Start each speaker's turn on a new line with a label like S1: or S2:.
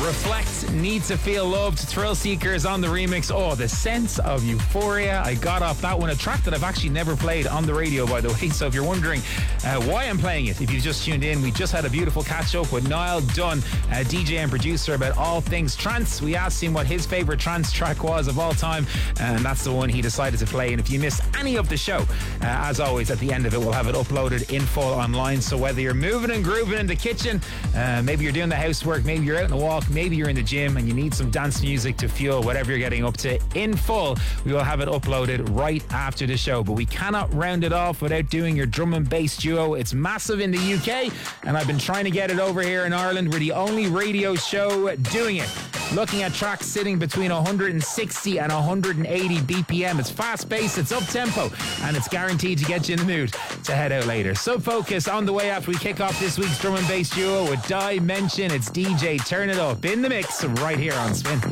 S1: Reflect, Need to Feel Loved, Thrill Seekers on the remix. Oh, the sense of euphoria I got off that one. A track that I've actually never played on the radio, by the way. So if you're wondering why I'm playing it, if you've just tuned in, we just had a beautiful catch up with Niall Dunn, DJ and producer, about all things trance. We asked him what his favourite trance track was of all time, and that's the one he decided to play. And if you missed any of the show, as always, at the end of it, we'll have it uploaded in full online. So whether you're moving and grooving in the kitchen, maybe you're doing the housework, maybe you're out on a walk, maybe you're in the gym and you need some dance music to fuel whatever you're getting up to in full, we will have it uploaded right after the show. But we cannot round it off without doing your drum and bass duo. It's massive in the UK, and I've been trying to get it over here in Ireland. We're the only radio show doing it. Looking at tracks sitting between 160 and 180 BPM. It's fast-paced, it's up-tempo, and it's guaranteed to get you in the mood to head out later. Sub Focus on the way after we kick off this week's drum and bass duo with Dimension. It's DJ Turn It Up in the mix right here on Spin.